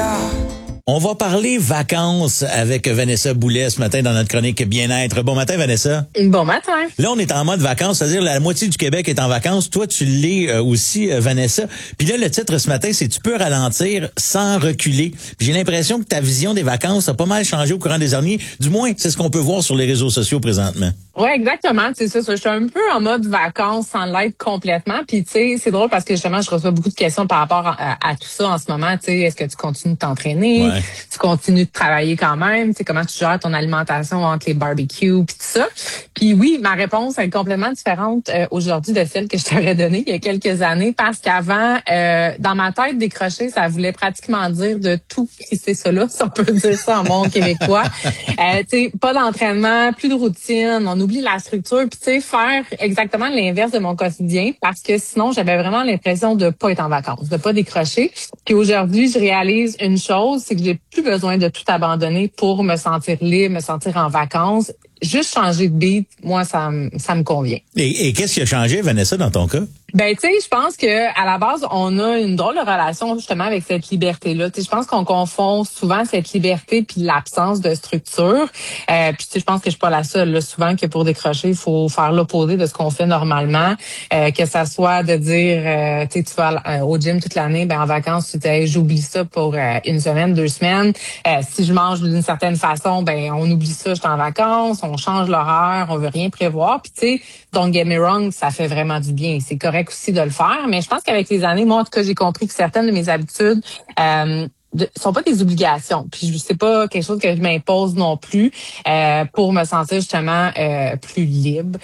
là. On va parler vacances avec Vanessa Boulet ce matin dans notre chronique Bien-être. Bon matin, Vanessa. Bon matin. Là, on est en mode vacances, c'est-à-dire la moitié du Québec est en vacances. Toi, tu l'es aussi, Vanessa. Puis là, le titre ce matin, c'est « Tu peux ralentir sans reculer ». Puis j'ai l'impression que ta vision des vacances a pas mal changé au courant des années. Du moins, c'est ce qu'on peut voir sur les réseaux sociaux présentement. Oui, exactement. C'est ça. Je suis un peu en mode vacances sans l'être complètement. Puis, tu sais, c'est drôle parce que justement, je reçois beaucoup de questions par rapport à tout ça en ce moment. Tu sais, est-ce que tu continues de t'entraîner? Ouais. Tu continues de travailler quand même? Tu sais, comment tu gères ton alimentation entre les barbecues puis tout ça? Puis oui, ma réponse est complètement différente aujourd'hui de celle que je t'aurais donnée il y a quelques années parce qu'avant, dans ma tête, décrocher, ça voulait pratiquement dire de tout crisser ça là, si on peut dire ça en bon québécois. Tu sais, pas d'entraînement, plus de routine, on oublie la structure, puis tu sais, faire exactement l'inverse de mon quotidien parce que sinon, j'avais vraiment l'impression de pas être en vacances, de pas décrocher. Puis aujourd'hui, je réalise une chose, c'est que j'ai plus besoin de tout abandonner pour me sentir libre, me sentir en vacances. Juste changer de beat, moi, ça me convient. Et qu'est-ce qui a changé, Vanessa, dans ton cas? Ben, tu sais, je pense que à la base, on a une drôle de relation justement avec cette liberté-là. Tu sais, je pense qu'on confond souvent cette liberté puis l'absence de structure. Puis tu sais, je pense que je suis pas la seule. Là, souvent que pour décrocher, il faut faire l'opposé de ce qu'on fait normalement. Que ça soit de dire, tu sais, tu vas au gym toute l'année, ben en vacances, tu dis, j'oublie ça pour une semaine, 2 semaines. Si je mange d'une certaine façon, ben on oublie ça, je suis en vacances. On change l'horaire, on veut rien prévoir. Puis tu sais, don't get me wrong, ça fait vraiment du bien. C'est correct aussi de le faire, mais je pense qu'avec les années, moi, en tout cas, j'ai compris que certaines de mes habitudes sont pas des obligations. Puis c'est pas quelque chose que je m'impose non plus pour me sentir justement plus libre,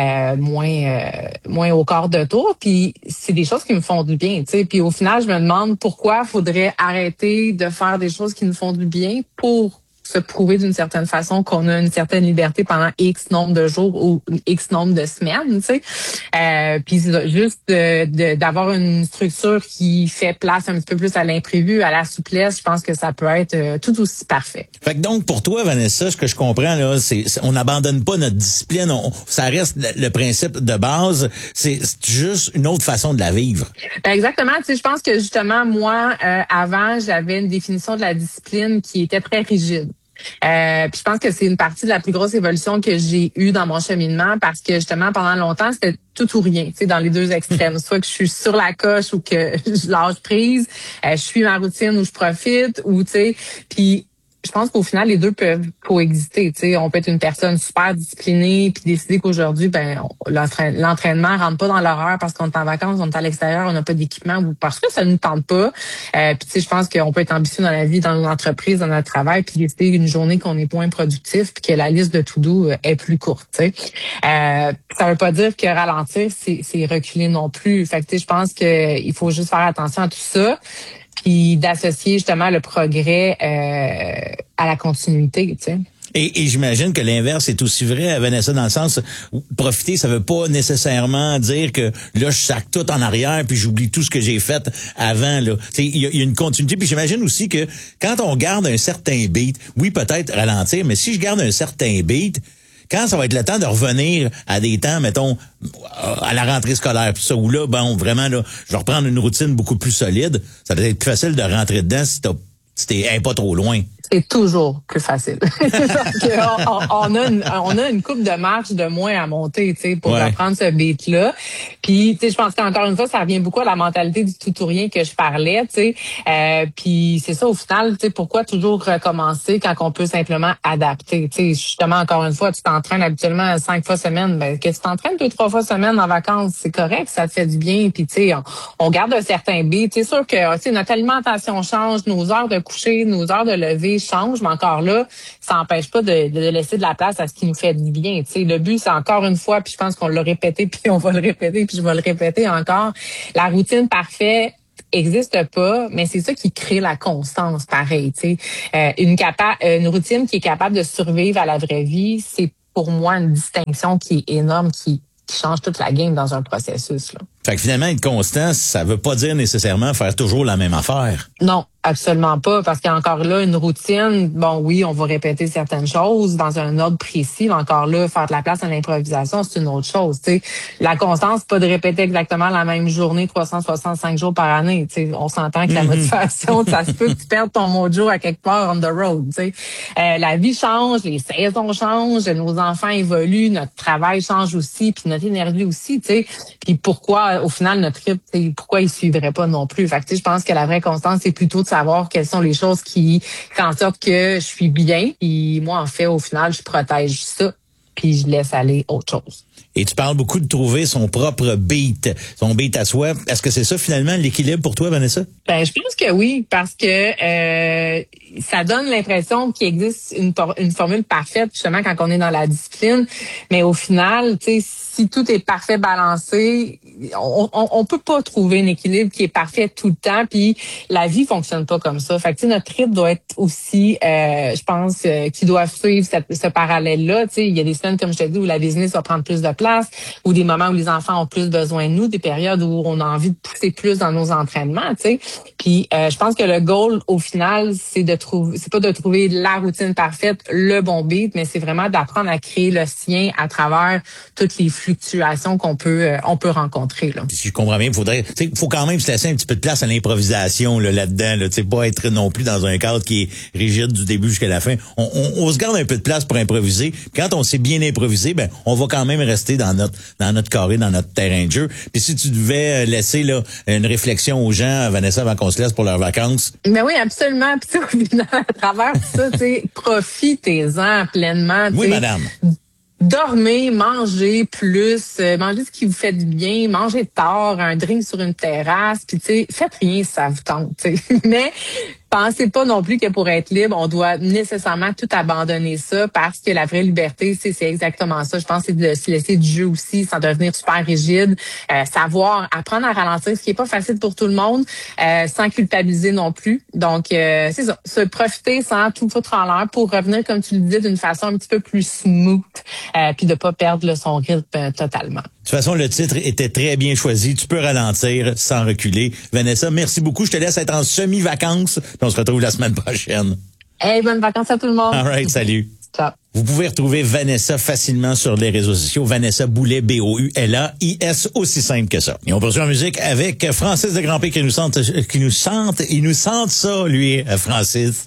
moins au quart de tour. Puis c'est des choses qui me font du bien, tu sais. Puis au final, je me demande pourquoi faudrait arrêter de faire des choses qui nous font du bien pour se prouver d'une certaine façon qu'on a une certaine liberté pendant X nombre de jours ou X nombre de semaines, tu sais. Puis juste d'avoir une structure qui fait place un petit peu plus à l'imprévu, à la souplesse, je pense que ça peut être tout aussi parfait. Fait que donc, pour toi, Vanessa, ce que je comprends, là, c'est on n'abandonne pas notre discipline, ça reste le principe de base, c'est juste une autre façon de la vivre. Exactement. Tu sais, je pense que justement, moi, avant, j'avais une définition de la discipline qui était très rigide. Puis je pense que c'est une partie de la plus grosse évolution que j'ai eue dans mon cheminement parce que justement pendant longtemps c'était tout ou rien, tu sais, dans les deux extrêmes, soit que je suis sur la coche ou que je lâche prise, je suis ma routine ou je profite ou tu sais, puis je pense qu'au final, les deux peuvent coexister. Tu sais, on peut être une personne super disciplinée puis décider qu'aujourd'hui, ben l'entraînement rentre pas dans l'horaire parce qu'on est en vacances, on est à l'extérieur, on n'a pas d'équipement ou parce que ça ne nous tente pas. Puis tu sais, je pense qu'on peut être ambitieux dans la vie, dans l'entreprise, dans notre travail, puis décider une journée qu'on est moins productif puis que la liste de to-do est plus courte. Tu sais, ça veut pas dire que ralentir, c'est reculer non plus. Fait que tu sais, je pense que il faut juste faire attention à tout ça. Puis d'associer justement le progrès à la continuité, tu sais. Et j'imagine que l'inverse est aussi vrai, Vanessa, dans le sens où profiter, ça veut pas nécessairement dire que là, je sac tout en arrière puis j'oublie tout ce que j'ai fait avant, là. Il y a une continuité. Puis j'imagine aussi que quand on garde un certain beat, oui, peut-être ralentir, mais si je garde un certain beat, quand ça va être le temps de revenir à des temps, mettons, à la rentrée scolaire, puis ça, où là, bon, vraiment, là, je vais reprendre une routine beaucoup plus solide, ça va être plus facile de rentrer dedans si t'es pas trop loin. C'est toujours plus facile. on a une coupe de marche de moins à monter, tu sais, pour reprendre ce beat-là. Puis, tu sais, je pense qu'encore une fois, ça revient beaucoup à la mentalité du tout ou rien que je parlais, tu sais. Puis, c'est ça, au final, tu sais, pourquoi toujours recommencer quand on peut simplement adapter? Tu sais, justement, encore une fois, tu t'entraînes habituellement 5 fois semaine, ben, que tu t'entraînes 2-3 fois semaine en vacances, c'est correct, ça te fait du bien. Puis, tu sais, on garde un certain beat. C'est sûr que, tu sais, notre alimentation change, nos heures de coucher, nos heures de lever change, mais encore là, ça n'empêche pas de laisser de la place à ce qui nous fait du bien. Tu sais, le but, c'est encore une fois, puis je pense qu'on l'a répété, puis on va le répéter, puis je vais le répéter encore. La routine parfaite existe pas, mais c'est ça qui crée la constance, pareil. Tu sais, une routine qui est capable de survivre à la vraie vie, c'est pour moi une distinction qui est énorme, qui change toute la game dans un processus, là. Fait que finalement, être constant, ça veut pas dire nécessairement faire toujours la même affaire. Non, Absolument pas, parce qu'il y a encore là une routine. Bon, oui, on va répéter certaines choses dans un ordre précis, mais encore là, faire de la place à l'improvisation, c'est une autre chose. T'sais. La constance, c'est pas de répéter exactement la même journée 365 jours par année. T'sais. On s'entend que la motivation, ça se peut que tu perdes ton mojo à quelque part on the road. La vie change, les saisons changent, nos enfants évoluent, notre travail change aussi, puis notre énergie aussi. T'sais. Puis pourquoi, au final, notre rythme, pourquoi il suivrait pas non plus? Fait que, je pense que la vraie constance, c'est plutôt de savoir quelles sont les choses qui font en sorte que je suis bien. Puis moi, en fait, au final, je protège ça, puis je laisse aller autre chose. Et tu parles beaucoup de trouver son propre beat, son beat à soi. Est-ce que c'est ça, finalement, l'équilibre pour toi, Vanessa? Ben, je pense que oui, parce que ça donne l'impression qu'il existe une formule parfaite, justement, quand on est dans la discipline. Mais au final, tu sais, si tout est parfait balancé, on peut pas trouver un équilibre qui est parfait tout le temps, puis la vie fonctionne pas comme ça. Fait que, tu sais, notre rythme doit être aussi, je pense, qui doit suivre ce parallèle-là. Tu sais, il y a des semaines, comme je te dis, où la business va prendre plus de place, ou des moments où les enfants ont plus besoin de nous, des périodes où on a envie de pousser plus dans nos entraînements, tu sais. Puis, je pense que le goal, au final, c'est pas de trouver la routine parfaite, le bon beat, mais c'est vraiment d'apprendre à créer le sien à travers toutes les fluctuations on peut rencontrer, là. Si je comprends bien, faut quand même se laisser un petit peu de place à l'improvisation, là-dedans, là, tu sais, pas être non plus dans un cadre qui est rigide du début jusqu'à la fin. On se garde un peu de place pour improviser. Quand on sait bien improviser, ben, on va quand même rester dans notre carré, dans notre terrain de jeu. Puis si tu devais laisser, là, une réflexion aux gens, Vanessa, avant qu'on se laisse pour leurs vacances. Mais oui, absolument. Puis au final, à travers ça, tu sais, profitez-en pleinement. Oui, madame. Dormez, mangez plus, mangez ce qui vous fait du bien, mangez tard, un drink sur une terrasse, puis tu sais, faites rien si ça vous tente, tu sais. Mais pensez pas non plus que pour être libre, on doit nécessairement tout abandonner ça, parce que la vraie liberté, c'est exactement ça. Je pense que c'est de se laisser du jeu aussi, sans devenir super rigide, savoir apprendre à ralentir, ce qui est pas facile pour tout le monde, sans culpabiliser non plus. Donc c'est ça, se profiter sans tout foutre en l'air pour revenir, comme tu le disais, d'une façon un petit peu plus smooth, puis de pas perdre son rythme totalement. De toute façon, le titre était très bien choisi. Tu peux ralentir sans reculer. Vanessa, merci beaucoup. Je te laisse être en semi-vacances. Puis on se retrouve la semaine prochaine. Hey, bonnes vacances à tout le monde. All right, salut. Ciao. Vous pouvez retrouver Vanessa facilement sur les réseaux sociaux. Vanessa Boulet, Boulais, aussi simple que ça. Et on poursuit en musique avec Francis de Grandpré qui nous chante ça, lui, Francis.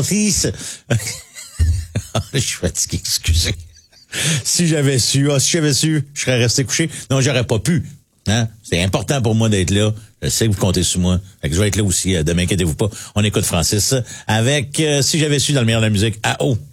Je suis fatigué, excusez. Si j'avais su, je serais resté couché. Non, j'aurais pas pu. Hein? C'est important pour moi d'être là. Je sais que vous comptez sur moi. Fait que je vais être là aussi. Demain, inquiétez-vous pas. On écoute Francis avec Si j'avais su dans le meilleur de la musique. Ah oh!